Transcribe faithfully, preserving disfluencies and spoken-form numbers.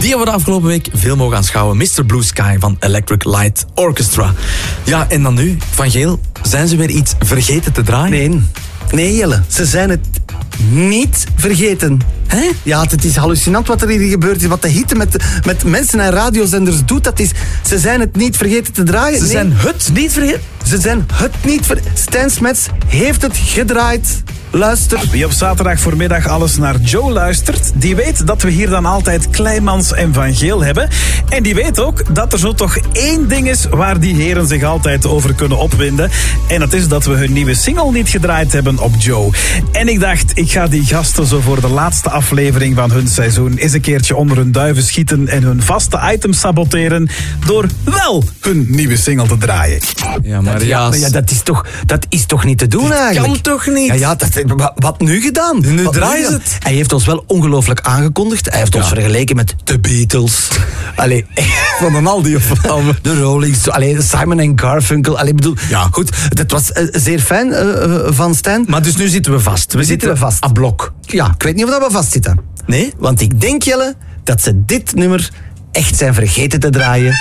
Die hebben we de afgelopen week veel mogen aanschouwen. mister Blue Sky van Electric Light Orchestra. Ja, en dan nu, Van Geel, zijn ze weer iets vergeten te draaien? Nee, nee Jelle, ze zijn het niet vergeten. Hè? Ja, het is hallucinant wat er hier gebeurt. Wat de hitte met, met mensen en radiozenders doet, dat is... Ze zijn het niet vergeten te draaien. Ze Nee. zijn het niet vergeten? Ze zijn het niet vergeten. Stijn Smets heeft het gedraaid. Luister. Wie op zaterdag voormiddag alles naar Joe luistert, die weet dat we hier dan altijd Kleimans en Van Geel hebben. En die weet ook dat er zo toch één ding is waar die heren zich altijd over kunnen opwinden. En dat is dat we hun nieuwe single niet gedraaid hebben op Joe. En ik dacht, ik ga die gasten zo voor de laatste aflevering van hun seizoen eens een keertje onder hun duiven schieten en hun vaste items saboteren door wel hun nieuwe single te draaien. Ja, maar Ja, ja, maar ja, dat is toch, dat is toch niet te doen eigenlijk? kan toch niet? Ja, ja dat, wat, wat nu gedaan? Nu Wat draaien ze gedaan? het. Hij heeft ons wel ongelooflijk aangekondigd. Hij heeft ons vergeleken met de Beatles. Allee, van een Aldi of van de Rolling Stones. Allee, Simon en Garfunkel. Allee, bedoel, Ja. goed, dat was uh, zeer fijn uh, uh, van Stijn. Maar dus nu zitten we vast. We, zitten we vast. aan blok. Ja, ik weet niet of dat we vastzitten. Nee? Want ik denk, Jelle, dat ze dit nummer echt zijn vergeten te draaien.